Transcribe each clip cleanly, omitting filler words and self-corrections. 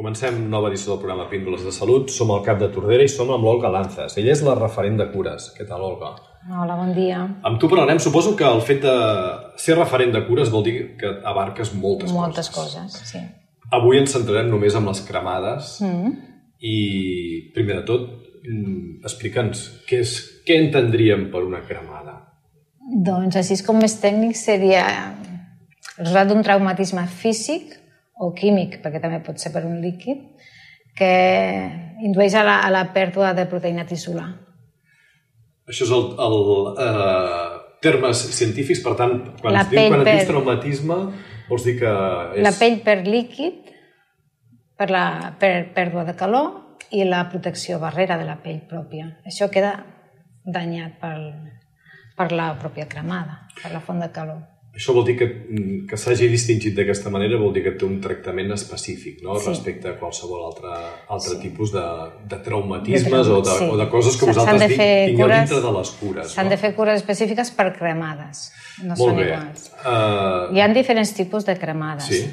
Comencem nova edició del programa Píndoles de Salut. Som al Cap de Tordera i som amb l'Olga Lanzas. Ella és la referent de cures. Què tal, Olga? Hola, bon dia. Amb tu parlarem. Suposo que el fet de ser referent de cures vol dir que abarques moltes coses. Moltes coses, sí. Avui ens centrarem només en les cremades. I, primer de tot, explica'ns què entendríem per una cremada. Doncs així com més tècnic seria el resultat d'un traumatisme físic o químic, perquè també pot ser per un líquid, que indueix a la pèrdua de proteïna tissular. Això és termes científics, per tant, quan es diu quan et dius traumatisme, vols dir que és... La pell perd líquid per pèrdua de calor i la protecció barrera de la pell pròpia. Això queda danyat per la pròpia cremada, per la font de calor. Això vol dir que s'hagi distingit d'aquesta manera, vol dir que té un tractament específic, no? Respecte a qualsevol altre tipus de traumatismes o de coses que vosaltres tingueu dintre de les cures. S'han de fer cures específiques per cremades, no són iguals. Hi ha diferents tipus de cremades. Sí.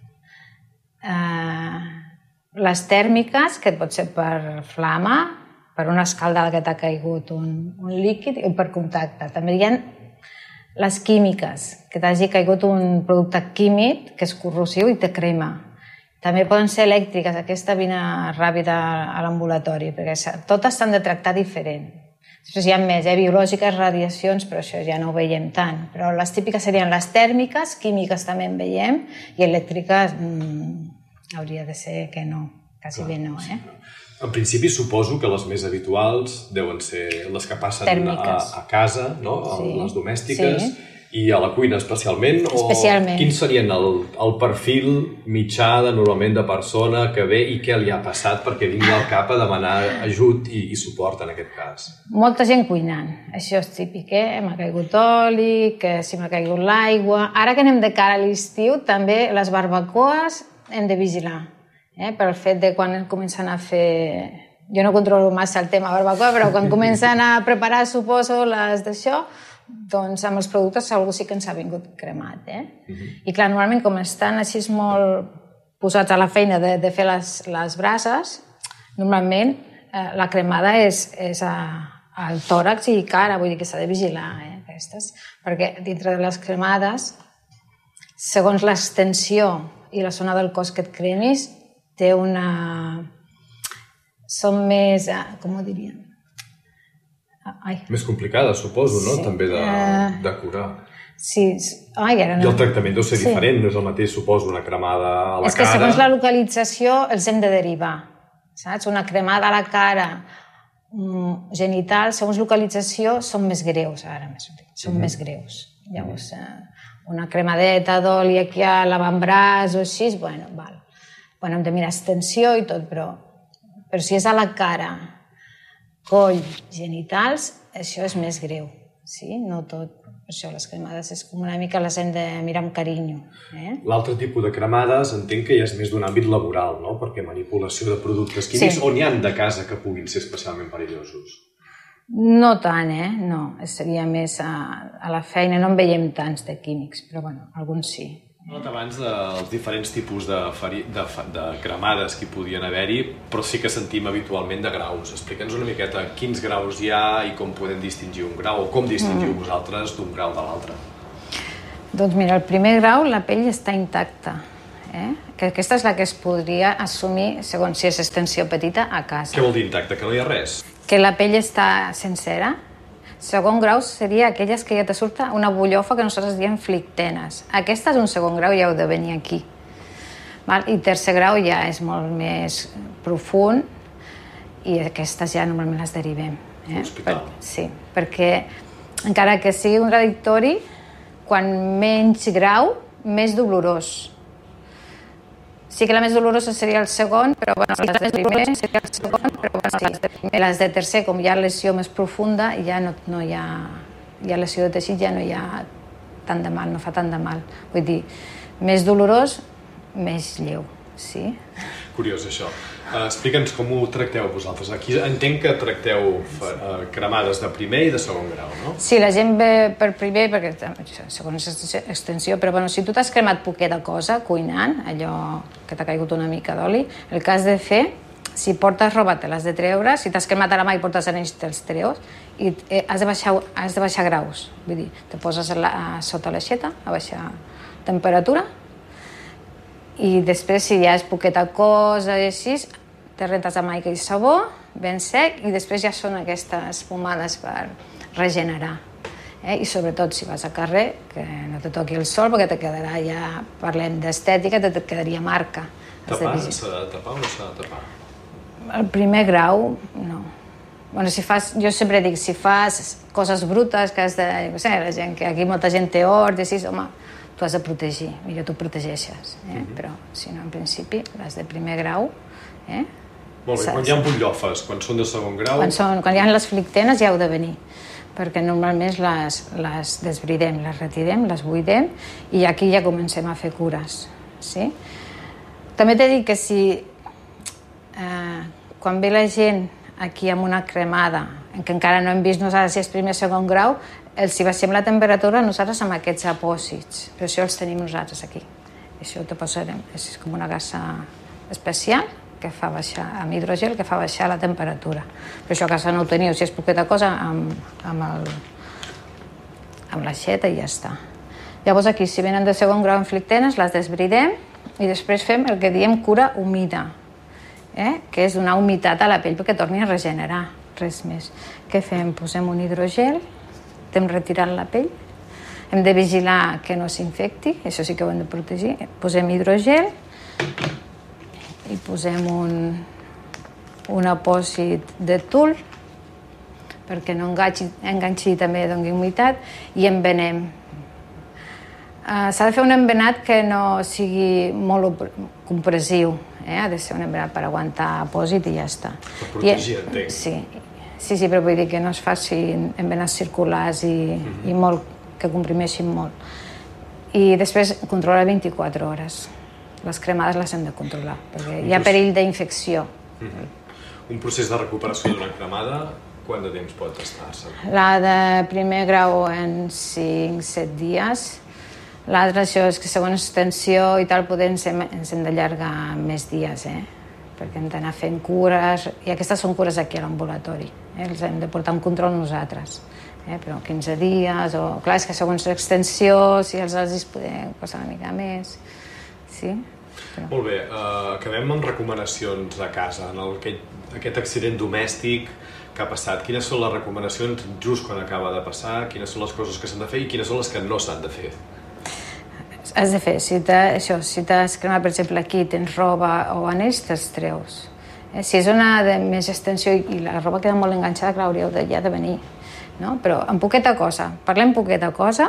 Les tèrmiques, que pot ser per flama, per una escaldada que t'ha caigut un líquid, o per contacte. També hi ha les químiques, que t'hagi caigut un producte químic que és corrosiu i te crema. També poden ser elèctriques, aquesta vina ràpida a l'ambulatori, perquè totes s'han de tractar diferent. Després hi ha més, biològiques, radiacions, però això ja no ho veiem tant. Però les típiques serien les tèrmiques, químiques també en veiem, i elèctriques hauria de ser que no, quasi bé no. En principi suposo que les més habituals deuen ser les que passen a casa, les domèstiques, i a la cuina especialment? Especialment. Quins serien el perfil mitjà normalment de persona que ve i què li ha passat perquè vingui al cap a demanar ajut i suport en aquest cas? Molta gent cuinant, això és típic, m'ha caigut oli, que si m'ha caigut l'aigua. Ara que anem de cara a l'estiu, també les barbacoes hem de vigilar. Per el fet de quan comencen a fer... Jo no controlo massa el tema barbacoa, però quan comencen a preparar, suposo, les d'això, doncs amb els productes algú sí que ens ha vingut cremat. I clar, normalment com estan així molt posats a la feina de fer les brases, normalment la cremada és al tòrax i cara, vull dir que s'ha de vigilar aquestes, perquè dintre de les cremades, segons l'extensió i la zona del cos que et cremis, té són més... com ho diríem? Més complicada, suposo, no? També de curar. Sí. I el tractament deu ser diferent, no és el mateix, suposo, una cremada a la cara... És que segons la localització els hem de derivar, saps? Una cremada a la cara genital, segons localització, són més greus, ara són més greus. Llavors, una cremadeta d'oli aquí a l'avantbraç o així, bueno, val. Hem de mirar extensió i tot, però si és a la cara, coll, genitals, això és més greu, sí? No tot. Per això les cremades és com una mica les hem de mirar amb carinyo. L'altre tipus de cremades entenc que ja és més d'un àmbit laboral, no? Perquè manipulació de productes químics, on hi ha de casa que puguin ser especialment perillosos? No tant, no. Seria més a la feina, no en veiem tants de químics, però bueno, alguns sí. Abans dels diferents tipus de cremades que hi podien haver-hi, però sí que sentim habitualment de graus. Explica'ns una miqueta quins graus hi ha i com podem distingir un grau, o com distingiu vosaltres d'un grau de l'altre. Doncs mira, el primer grau, la pell està intacta. Que aquesta és la que es podria assumir, segons si és extensió petita, a casa. Què vol dir intacta? Que no hi ha res? Que la pell està sencera. Segon grau seria aquelles que ja te surta una bullofa que nosaltres diem flictenes. Aquesta és un segon grau, ja heu de venir aquí. I tercer grau ja és molt més profund i aquestes ja normalment les derivem. L'hospital. Sí, perquè encara que sigui un radictori, quan menys grau, més dolorós. Sí que la més dolorosa seria el segon, però les de tercer, com hi ha lesió més profunda, ja no hi ha lesió de teixit, ja no hi ha tant de mal, no fa tant de mal. Vull dir, més dolorós, més lleu, sí. Curiós, això. Explica'ns com ho tracteu vosaltres. Aquí entenc que tracteu cremades de primer i de segon grau, no? Sí, la gent ve per primer, perquè segons extensió, però bueno, si tu t'has cremat poqueta cosa cuinant, allò que t'ha caigut una mica d'oli, el que has de fer, si portes roba te l'has de treure, si t'has cremat a la mà i portes anells te'ls treus, i has de baixar graus, vull dir, te poses sota l'aixeta a baixar temperatura, i després si ja és poqueta cosa i així, te rentes amb aigua i sabó, ben sec, i després ja són aquestes pomades per regenerar. I sobretot si vas a carrer, que no te toqui el sol, perquè te quedarà ja, parlem d'estètica, te quedaria marca. Tapar? S'ha de tapar o no s'ha de tapar? El primer grau, no. Bueno, jo sempre dic, si fas coses brutes, que has de... No sé, la gent, que aquí molta gent té hort, i així, home, tu has de protegir, millor tu protegeixes, però si no, en principi, les de primer grau... Molt bé, quan hi ha butllofes, quan són de segon grau... Quan hi ha les flictenes ja heu de venir, perquè normalment les desbridem, les retirem, les buidem, i aquí ja comencem a fer cures, sí? També t'he dit que si... quan ve la gent aquí amb una cremada, en què encara no hem vist nosaltres si és primer o segon grau, els hi baixem la temperatura nosaltres amb aquests apòsits, però això els tenim nosaltres aquí. Això te posarem, és com una gasa especial que fa baixar, amb hidrogel, que fa baixar la temperatura. Però això a casa no ho teniu, si és poqueta cosa, amb l'aixeta i ja està. Llavors aquí, si venen de segon grau en flictenes, les desbridem i després fem el que diem cura humida, que és donar humitat a la pell perquè torni a regenerar, res més. Què fem? Posem un hidrogel, estem retirant la pell, hem de vigilar que no s'infecti, això sí que ho hem de protegir, posem hidrogel i posem un apòsit de tul perquè no enganxi també doni humitat i envenem. S'ha de fer un envenat que no sigui molt compressiu, ha de ser un envenat per aguantar apòsit i ja està. Per protegir, entenc. Sí, però vull dir que no es facin envenats circulars i molt, que comprimeixin molt. I després controlar 24 hores. Les cremades les hem de controlar, perquè hi ha perill d'infecció. Un procés de recuperació d'una cremada, quant de temps pot estar-se? La de primer grau en 5-7 dies. L'altre, això és que segons extensió i tal, poder ens hem d'allargar més dies, perquè hem d'anar fent cures, i aquestes són cures aquí a l'ambulatori, els hem de portar en control nosaltres, però 15 dies, o clar, és que segons l'extensió, si els has poder passar una mica més, sí. Però... Molt bé, acabem amb recomanacions a casa, en aquest accident domèstic que ha passat. Quines són les recomanacions just quan acaba de passar, quines són les coses que s'han de fer i quines són les que no s'han de fer? Has de fer, si t'has cremat, per exemple, aquí, tens roba o anells, te'ls treus. Si és una de més extensió i la roba queda molt enganxada, clar, hauríeu ja de venir. Però amb poqueta cosa, parlem poqueta cosa,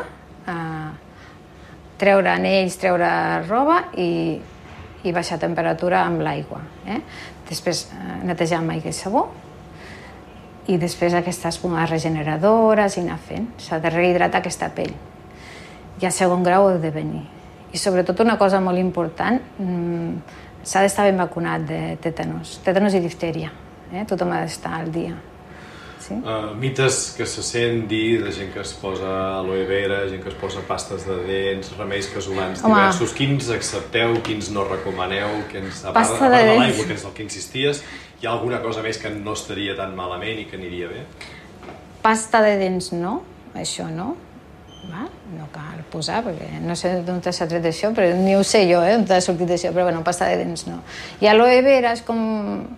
treure anells, treure roba i baixar temperatura amb l'aigua. Després netejar amb aigua i sabó i després aquestes pomades regeneradores i anar fent. S'ha de rehidratar aquesta pell. I a segon grau heu de venir. I sobretot una cosa molt important, s'ha d'estar ben vacunat de tètanos i diftèria. Tothom ha d'estar al dia. Sí? Mites que se sent dir de gent que es posa aloe vera, gent que es posa pastes de dents, remeis casolans diversos. Quins accepteu, quins no recomaneu? A part de l'aigua, que és el que insisties, hi ha alguna cosa més que no estaria tan malament i que aniria bé? Pasta de dents no, això no. No cal posar, perquè no sé d'on s'ha tret això, però ni ho sé jo, d'on ha sortit això, però bueno, pasta de dents no. I aloe vera és com